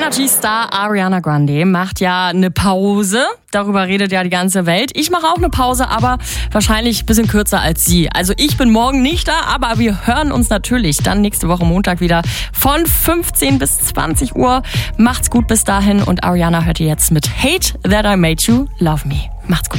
Energy-Star Ariana Grande macht ja eine Pause. Darüber redet ja die ganze Welt. Ich mache auch eine Pause, aber wahrscheinlich ein bisschen kürzer als sie. Also ich bin morgen nicht da, aber wir hören uns natürlich dann nächste Woche Montag wieder von 15 bis 20 Uhr. Macht's gut bis dahin und Ariana hört ihr jetzt mit Hate That I Made You Love Me. Macht's gut.